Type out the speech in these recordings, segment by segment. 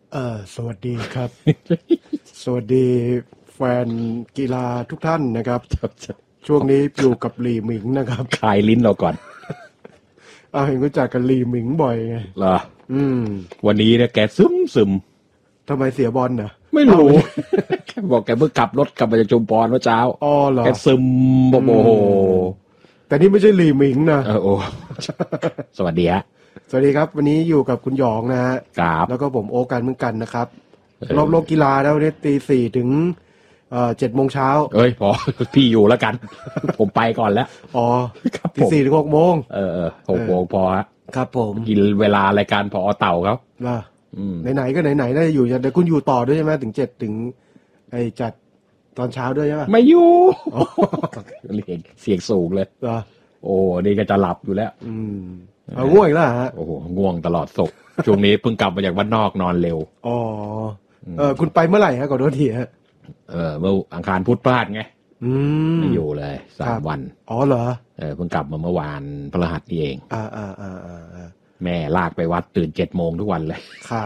สวัสดีครับ สวัสดีแฟนกีฬาทุกท่านนะครับ ช่วงนี้อยู่กับลีหมิงนะครับคลายลิ้นเราก่อนเห็นรู้จักกันลีหมิงบ่อยไงเหรอมวันนี้เนี่ยแกซึมทำไมเสียบอลน่ะไม่รู้ แกบอกแกเพิ่งขับรถกลับมาจากชุมพรเมื่อเช้าอ๋อเหรอแกซึมโอ้โหแต่นี่ไม่ใช่ลีหมิงนะโอ้ สวัสดีฮะสวัสดีครับ วันนี้อยู่กับคุณหยองนะฮะครับแล้วก็ผมโอกันเหมือนกันนะครับรอบโลกกีฬาแล้วเนี่ยตี 4 ถึง7 โมงเช้าเอ้ยพอ พี่อยู่แล้วกัน ผมไปก่อนแล้วอ๋อครับตีผม 4 ถึง 6 โมง 6 โมงพอฮะครับผมกินเวลารายการพอเต่าเขาว่าไหนๆก็ไหนๆได้อยู่เดี๋ยวคุณอยู่ต่อด้วยใช่ไหมถึง 7 ถึงไอจัดตอนเช้าด้วยใช่ไหมไม่อยู่ เสียงสูงเลยเหรอโอ้นี่ก็จะหลับอยู่แล้วง่วงอีกแล้วเหรอฮะโอ้โหง่วงตลอดศก ช่วงนี้เพิ่งกลับมาจากบ้านนอกนอนเร็วอ๋อคุณไปเมื่อไหร่ฮะขอโทษทีฮะเมื่ออังคารพุธพลาดไง ไม่อยู่เลยครับ 3 วันอ๋อเหรอเพิ่งกลับมาเมื่อวานพฤหัสนี่เองอ่าแม่ลากไปวัดตื่น7 โมงทุกวันเลยครับ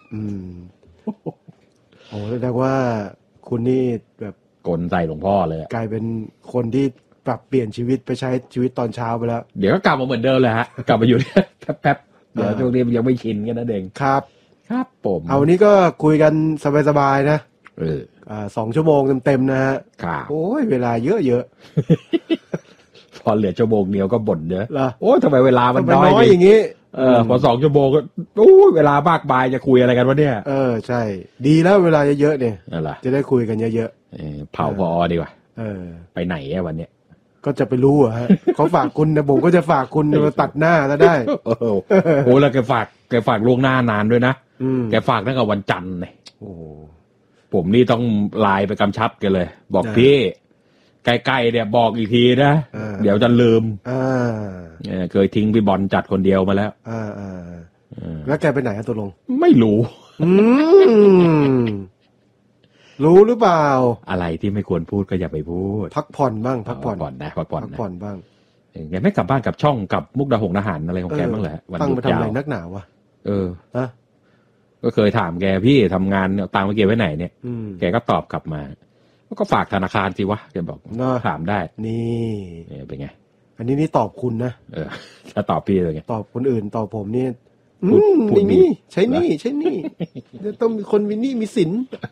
โอ้แสดงว่าคุณนี่แบบกลใส่หลวงพ่อเลยอะกลายเป็นคนที่ปรับเปลี่ยนชีวิตไปใช้ชีวิตตอนเช้าไปแล้วเดี๋ยวก็กลับมาเหมือนเดิมเลยฮะ กลับมาอยู่เนี่ย แป๊บๆเดี๋ยวช่วงนี้มันยังไม่ชินกันนะเด็กครับครับผมเอาวันนี้ก็คุยกันสบายๆนะ 2 ชั่วโมงเต็มๆนะฮะครับโอ้ยเวลาเยอะพอเหลือชั่วโมงเดียวก็บ่นเยอะเหรอโอ้ยทำไมเวลามันมันน้น้ออยยอย่างนี้พอ2 ชั่วโมงก็โอ้ยเวลามากมายจะคุยอะไรกันวะเนี่ยใช่ ดีแล้วเวลาเยอะๆเนี่ยนั่นแหละจะได้คุยกันเยอะเผาพอดีกว่าๆไปไหนอะวันเนี้ยก็จะไปรู้อะฮะ เขาฝากคุณนะผมก็จะฝากคุณมาตัดหน้าก็ได้โอ้โหแล้วแกฝากล่วงหน้านานด้วยนะ แกฝากตั้งแต่วันจันทร์เลยโอ้ผมนี่ต้องไลน์ไปกำชับแกันเลย บอกนะพี่ใกล้ๆเนี่ยบอกอีกทีนะ เดี๋ยวจะลืม เคยทิ้งพี่บอลจัดคนเดียวมาแล้วแล้วแกไปไหนอะตัวลงไม่รู้รู้หรือเปล่าอะไรที่ไม่ควรพูดก็อย่าไปพูดพักผ่อนบ้างพักผ่อนนะพักผ่อนพักนะผ่อนบ้างแกไม่กลับบ้านกับช่องกับมุกดาหงทหารอะไรของแกบ้างเหรอวันตั้งหยุไปดทำยาอะไรวนักหนาวะ ฮะก็เคยถามแกพี่ทำงานเอาตังค์ไปเก็บไว้ไหนเนี่ย แกก็ตอบกลับมาก็ฝากธนาคารสิวะแกบอกถามได้นี่เป็นไงอันนี้ตอบคุณนะถ้าตอบพี่เลยไงตอบคนอื่นตอบผมนี่พูดไม่มีใช้หนี่ใช้หนี่จะต้องมีคนมีหนี้มีสิน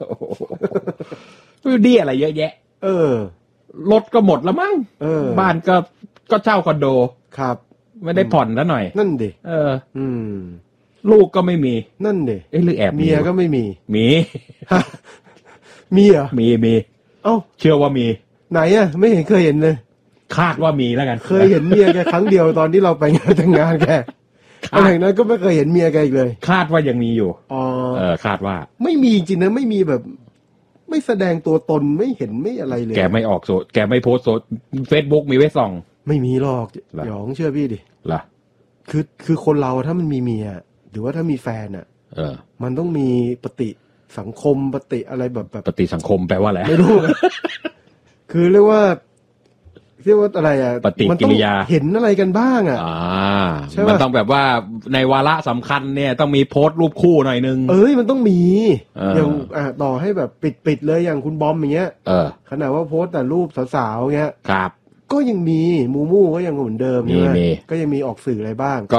ดีอะไรเยอะแยะ รถก็หมดแล้วมั้ง บ้านก็เช่าคอนโดครับไม่ได้ผ่อนแล้วหน่อยนั่นดิลูกก็ไม่มีนั่นดิหรือแอบเมียก็ไม่มีมีมีเหรอมีเอ้าเชื่อว่ามีไหนอะไม่เห็นเคยเห็นเลยคาดว่ามีแล้วกันเคยเห็นเมียแกครั้งเดียวตอนที่เราไปงานแต่งงานแกอะไรนั้นก็ไม่เคยเห็นเมียแกอีกเลยคาดว่ายังมีอยู่ คาดว่าไม่มีจริงนะไม่มีแบบ ไม่แสดงตัวตนไม่เห็นไม่อะไรเลยแกไม่ออกแกไม่โพสต์เฟซบุ๊กมีไว้ส่องไม่มีหรอกเหรอหยองเชื่อพี่ดิล่ะคือคนเราถ้ามันมีเมียหรือว่าถ้ามีแฟนอ่ะ มันต้องมีปฏิสังคมปฏิอะไรแบบปฏิสังคมแปลว่าอะไรไม่รู้ คือเรียกว่าอะไรอ่ะปฏิกิริยามันต้องเห็นอะไรกันบ้างอ่ะ ใช่ปะมันต้องแบบว่าในวาระสำคัญเนี่ยต้องมีโพสต์รูปคู่หน่อยนึงมันต้องมี อย่างต่อให้แบบปิดเลยอย่างคุณบอมอย่างเงี้ย ขนาดว่าโพสต์แต่รูปสาวๆเงี้ยครับก็ยังมีมูมูก็ยังเหมือนเดิมใช่ไหมมีก็ยังมีออกสื่ออะไรบ้าง